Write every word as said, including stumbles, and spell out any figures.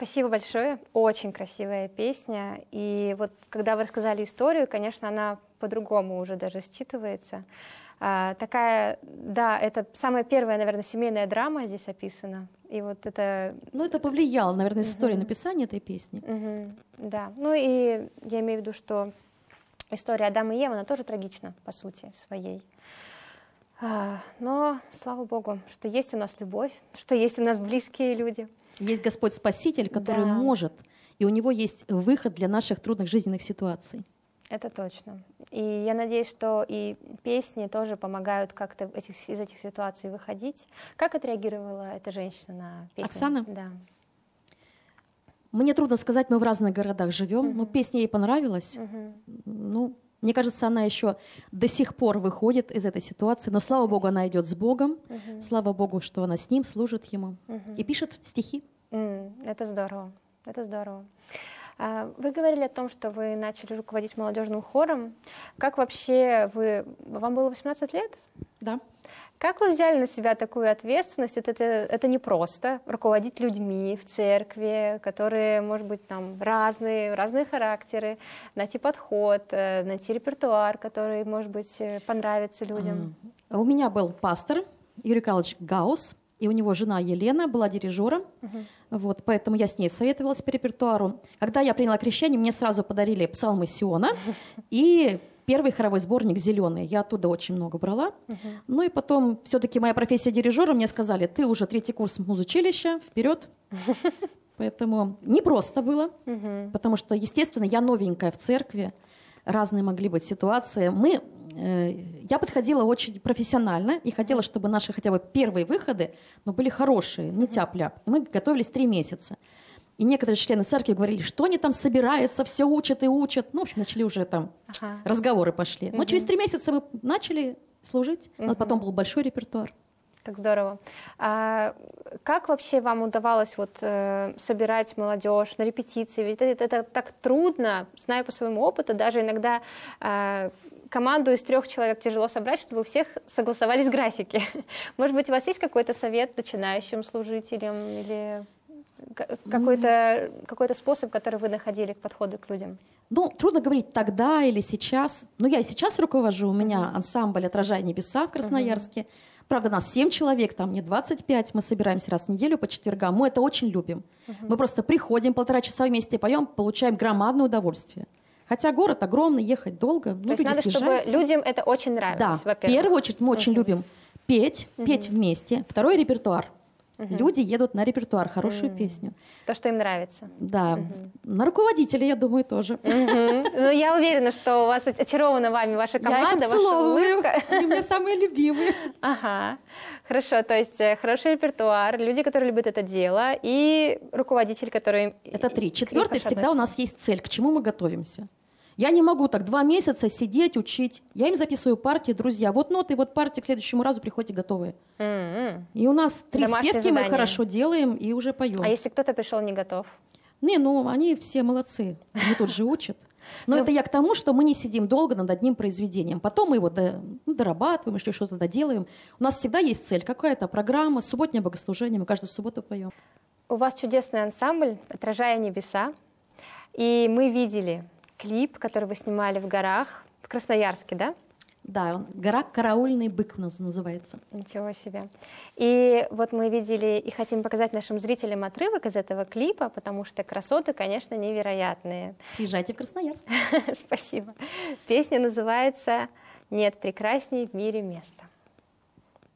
Спасибо большое. Очень красивая песня. И вот когда вы рассказали историю, конечно, она по-другому уже даже считывается. А, такая, да, это самая первая, наверное, семейная драма здесь описана. И вот это... Ну, это повлияло, наверное, история Мгм. написания этой песни. Мгм. Да. Ну и я имею в виду, что история Адама и Евы, она тоже трагична, по сути, своей. А, но, слава Богу, что есть у нас любовь, что есть у нас близкие люди. Есть Господь Спаситель, который Да. может, и у Него есть выход для наших трудных жизненных ситуаций. Это точно. И я надеюсь, что и песни тоже помогают как-то этих, из этих ситуаций выходить. Как отреагировала эта женщина на песню? Оксана? Да. Мне трудно сказать, мы в разных городах живем, Мгм. но песня ей понравилась. Мгм. Ну, мне кажется, она еще до сих пор выходит из этой ситуации, но слава Богу, она идет с Богом, Мгм. слава Богу, что она с Ним, служит Ему Мгм. и пишет стихи. М, Это здорово. Это здорово. А, Вы говорили о том, что вы начали руководить молодежным хором. Как вообще вы... Вам было восемнадцать лет? Да. Как вы взяли на себя такую ответственность? Это, это, это непросто, руководить людьми в церкви, которые, может быть, там разные, разные характеры, найти подход, э, найти репертуар, который, может быть, э, понравится людям. А, У меня был пастор Юрий Карлович Гаус, и у него жена Елена была дирижером, Мгм. вот, поэтому я с ней советовалась по репертуару. Когда я приняла крещение, мне сразу подарили псалмы Сиона и первый хоровой сборник «Зеленый». Я оттуда очень много брала. Ну и потом, все-таки моя профессия дирижера, мне сказали, ты уже третий курс музучилища, вперед. Поэтому непросто было, Мгм. потому что, естественно, я новенькая в церкви, разные могли быть ситуации. Мы, э, я подходила очень профессионально и хотела, чтобы наши хотя бы первые выходы, ну, были хорошие, не тяп-ляп. И мы готовились три месяца. И некоторые члены церкви говорили, что они там собираются, все учат и учат. Ну, в общем, начали уже там, Ага. разговоры пошли. Но Мгм. через три месяца мы начали служить, а Мгм. потом был большой репертуар. Как здорово. А как вообще вам удавалось вот, э, собирать молодежь на репетиции? Ведь это, это так трудно, знаю по своему опыту, даже иногда э, команду из трех человек тяжело собрать, чтобы у всех согласовались графики. Может быть, у вас есть какой-то совет начинающим служителям или ка- какой-то, какой-то способ, который вы находили к подходу к людям? Ну, трудно говорить тогда или сейчас. Но я и сейчас руковожу. У меня ансамбль «Отражая небеса» в Красноярске. Правда, нас семь человек, там не двадцать пять. Мы собираемся раз в неделю по четвергам. Мы это очень любим. Мы просто приходим, полтора часа вместе поем, получаем громадное удовольствие. Хотя город огромный, ехать долго. Ну, То есть люди надо, чтобы съезжаются. людям это очень Да, нравилось, в во-первых. первую очередь мы очень любим петь, петь вместе. Второй репертуар. Люди едут на репертуар, хорошую песню. То, что им нравится. Да, на руководителя, я думаю, тоже. Мгм. Ну, я уверена, что у вас очарована вами ваша Я их команда, ваша обцеловываю, улыбка. они у меня самые любимые. Ага, хорошо, то есть э, хороший репертуар, люди, которые любят это дело, и руководитель, который... Это три. к ним Четвертый, хорошо всегда у нас относится. есть цель, к чему мы готовимся. Я не могу так два месяца сидеть, учить. Я им записываю партии, друзья. Вот ноты, вот партии, к следующему разу приходите готовые. М-м. И у нас три Домашнее спевки, мы задание. хорошо делаем и уже поем. А если кто-то пришел не готов? Не, ну они все молодцы, они тут же учат. Но это я к тому, что мы не сидим долго над одним произведением. Потом мы его до- ну, дорабатываем, еще что-то доделаем. У нас всегда есть цель, какая-то программа, субботнее богослужение, мы каждую субботу поем. У вас чудесный ансамбль «Отражая небеса», и мы видели клип, который вы снимали в горах, в Красноярске, да? Да, он- гора Караульный бык у нас называется. Ничего себе. И вот мы видели и хотим показать нашим зрителям отрывок из этого клипа, потому что красоты, конечно, невероятные. Приезжайте в Красноярск. Спасибо. Песня называется «Нет прекрасней в мире места».